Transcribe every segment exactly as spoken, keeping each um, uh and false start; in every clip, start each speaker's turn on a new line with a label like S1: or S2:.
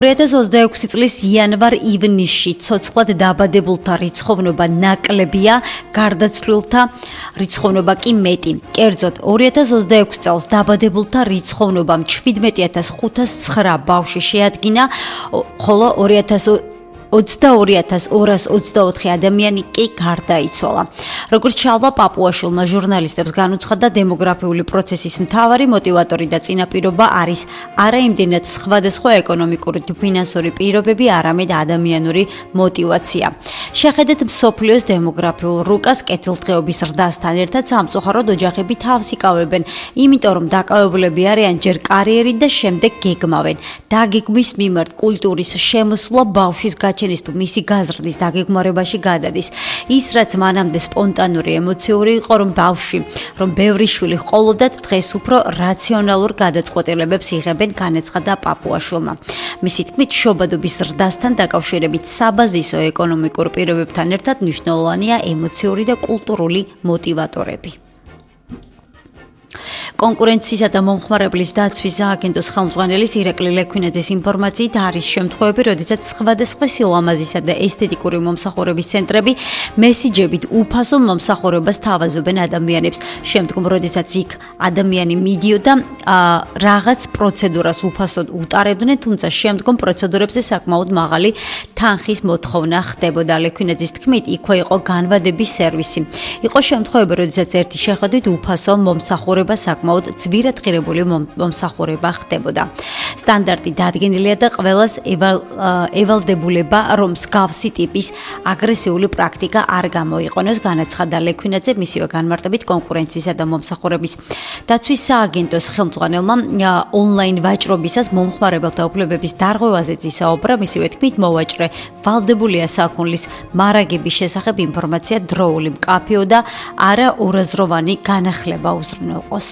S1: ორი ათას ოცდაექვსი წლის იანვარ-ივნისში ცოცხლად დაბადებულთა რიცხოვნობა ნაკლებია, გარდაცვლილთა რიცხოვნობა კი მეტი. კერძოდ, ორი ათას ოცდაექვსი წელს დაბადებულთა რიცხოვნობა მჩვიდმეტი ათას ხუთას ცხრა ბავშვი შეადგინა, ხოლო ორი ათას ოცდაორი ათას ორას ოცდაოთხი ადამიანი კი გარდაიცვალა. როგორც ჩალვა პაპუაშვილმა ჟურნალისტებს განუცხადა, დემოგრაფიული პროცესის მთავარი მოტივატორი და წინაპირობა არის არა იმდენად სხვადასხვა ეკონომიკური თუ ფინანსური პირობები, არამედ ადამიანური მოტივაცია. შეხედეთ მსოფლიოს დემოგრაფიულ რუკას კეთილდღეობის ზრდასთან ერთად სამწუხაროდ ოჯახები თავს იკავებენ, იმიტომ რომ დაკავებულები არიან ჯერ კარიერით და შემდეგ გეგმავენ. დაგეგმვის მიმართ კულტურის შემოსვლა ბავშვის გაჩენის თუ მისი გაზრდის დაგეგმარებაში გადადის. ის რაც მანამდე სპონტანური ემოციური იყო, რომ ბავშვი, რომ ბევრი შვილი ჰყოლოდათ, დღეს უფრო რაციონალურ გადაწყვეტილებებს იღებენ, განაცხადა პაპუაშვილმა. მისი თქმით, შობადობის ზრდასთან დაკავშირებით საბაზისო ეკონომიკურ პირობებთან ერთად მნიშვნელოვანია ემოციური და კულტურული მოტივატორები. კონკურენციისა და მომხმარებლის დაცვის სააგენტოს ხელმძღვანელის ირაკლი ლექვინაძის ინფორმაციით არის შემთხვევები, როდესაც სხვადასხვა სილამაზისა და ესთეტიკური მომსახურების ცენტრები მესიჯებით უფასო მომსახურებას თავაზობენ ადამიანებს. შემდგომ, როდესაც იქ ადამიანი მიდიოდა, რაღაც პროცედურას უფასოდ უტარებდნენ, თუმცა შემდგომ პროცედურებზე საკმაოდ მაღალი თანხის მოთხოვნა ხდებოდა. ლექვინაძის თქმით, იქვე იყო განვადების სერვისი. იყო შემთხვევები, როდესაც ერთი შეხედვით უფასო მომსახურება საკმაოდ ძვირად ღირებული მომსახურება ხდებოდა. სტანდარტი დადგენილია და ყველას ევალდებულება, რომ მსგავსი ტიპის აგრესიული პრაქტიკა არ გამოიყენოს, განაცხადა ლექვინაძე მისივე განმარტებით კონკურენციისა და მომსახურების დაცვის სააგენტოს ხელმძღვანელმა ონლაინ ვაჭრობისას მომხმარებელთა უფლებების დარღვევაზეც ისაუბრა. მისივე თქმით, მოვაჭრე ვალდებულია საქონლის მარაგების შესახებ ინფორმაცია დროული, მკაფიო და არა ორაზროვანი განახლება უზრუნველყოს.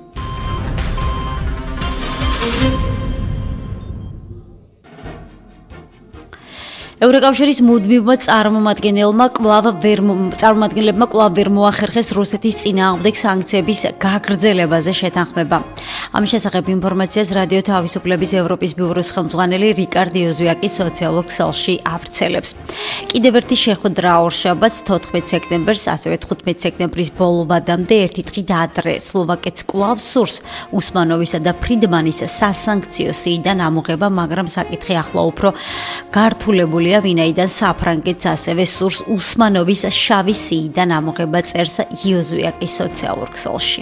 S1: ევროკავშირის მუდმივმა წარმომადგენელმა კვლავ ვერ წარმომადგენლებმა კვლავ ვერ მოახერხეს რუსეთის წინააღმდეგ სანქციების გაგრძელებაზე შეთანხმება. ამის შესახებ ინფორმაციას რადიო თავისუფლების ევროპის ბიუროს ხელმძღვანელი რიკარდ იოზვიაკი სოციალურ ქსელში ავრცელებს. კიდევ ერთი შეხვედრა ორშაბათს თოთხმეტ სექტემბერს, ასევე თხუთმეტ სექტემბრის ბოლომდე ერთი დღით ადრე სლოვაკეთს კვლავ სურს უსმანოვისა და ფრიდმანის სასანქციო სიიდან ამოღება, მაგრამ საკითხი ახლა უფრო გართულებული ვინაიდან საფრანგეთს ასევე სურს უსმანოვის შავი სიიდან ამოღება, წერს იოზვიაკი სოციალურ ქსელში.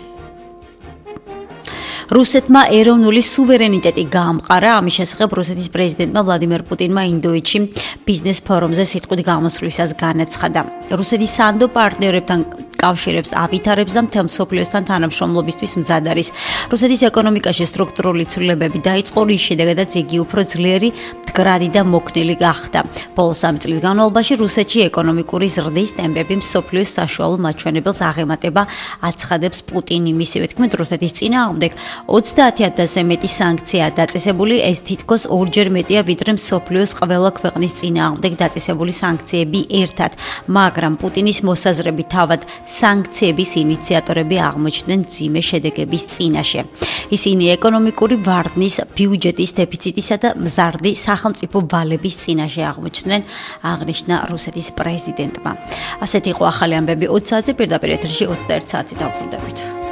S1: რუსეთმა ეროვნული სუვერენიტეტი გაამყარა. ამის შესახებ რუსეთის პრეზიდენტმა ვლადიმერ პუტინმა ინდოეთში ბიზნეს ფორუმზე სიტყვით გამოსვლისას განაცხადა. რუსეთის სანდო პარტნიორებთან კავშირებს ავითარებს და მთელ მსოფლიოსთან თანამშრომლობისთვის მზად არის. რუსეთის ეკონომიკაში სტრუქტურული ცვლილებები დაიწყო, რის შედეგადაც იგი უფრო ძლიერი, მდგრადი და მოქნილი გახდა. ბოლო სამი წლის განმავლობაში რუსეთში ეკონომიკური ზრდის ტემპები მსოფლიოს საშუალო მაჩვენებელს აღემატება, აცხადებს პუტინი. მისივე თქმით, რუსეთის წინააღმდეგ ოცდაათი ათასზე მეტი სანქციაა დაწესებული, ეს თითქოს ორჯერ მეტია, ვიდრე მსოფლიოს ყველა ქვეყნის წინააღმდეგ დაწესებული სანქციები ერთად, მაგრამ პუტინის მოსაზრებით თავად სანქციების ინიციატორები აღმოჩნდნენ მძიმე შედეგების წინაშე. ისინი ეკონომიკური ვარდნის, ბიუჯეტის დეფიციტისა და მზარდი სახელმწიფო ვალების წინაშე აღმოჩნდნენ, აღნიშნა რუსეთის პრეზიდენტმა. ასეთი იყო ახალი ამბები ოცი საათზე, პირდაპირ ეთერში ოცდაერთი საათზე დავბრუნდებით.